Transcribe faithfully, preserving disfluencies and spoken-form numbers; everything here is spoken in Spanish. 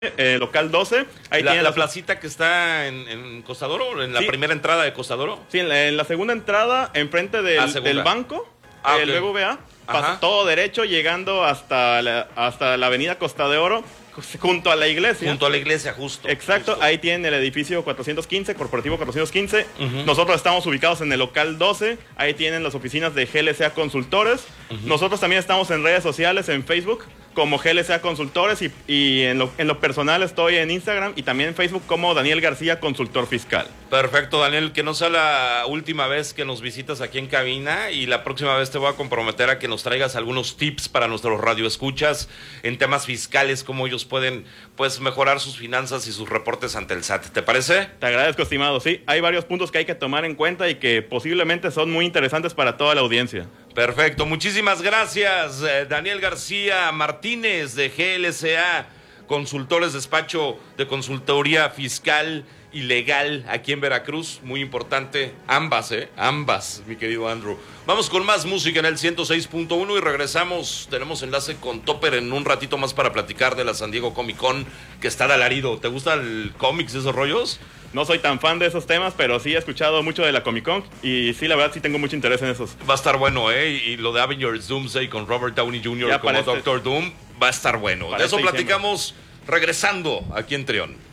eh, local doce. Ahí la, tiene la las... placita que está en, en Costadoro, en la Sí. primera entrada de Costadoro. Sí, en la, en la segunda entrada, enfrente del, Ah, segunda. del banco, Ah, el ok. B B V A, pasa Ajá. todo derecho, llegando hasta la, hasta la avenida Costa de Oro, junto a la iglesia. Junto a la iglesia, justo. Exacto, justo. ahí tienen el edificio cuatrocientos quince, corporativo cuatrocientos quince. Uh-huh. Nosotros estamos ubicados en el local doce, ahí tienen las oficinas de G L C A Consultores. Uh-huh. Nosotros también estamos en redes sociales, en Facebook, como G L C A Consultores, y, y en, lo, en lo personal estoy en Instagram y también en Facebook como Daniel García, Consultor Fiscal. Perfecto, Daniel, que no sea la última vez que nos visitas aquí en cabina, y la próxima vez te voy a comprometer a que nos traigas algunos tips para nuestros radioescuchas en temas fiscales, cómo ellos pueden pues mejorar sus finanzas y sus reportes ante el S A T. ¿Te parece? Te agradezco, estimado. Sí, hay varios puntos que hay que tomar en cuenta y que posiblemente son muy interesantes para toda la audiencia. Perfecto, muchísimas gracias, eh, Daniel García Martínez de G L C A Consultores, despacho de consultoría fiscal y legal aquí en Veracruz, muy importante, ambas, eh, ambas, mi querido Andrew. Vamos con más música en el ciento seis punto uno y regresamos, tenemos enlace con Topper en un ratito más para platicar de la San Diego Comic Con, que está de alarido. ¿Te gustan el cómics, esos rollos? No soy tan fan de esos temas, pero sí he escuchado mucho de la Comic Con y sí, la verdad, sí tengo mucho interés en esos. Va a estar bueno, ¿eh? Y lo de Avengers Doomsday con Robert Downey junior Ya como parece, Doctor Doom va a estar bueno. De eso platicamos regresando aquí en Trión.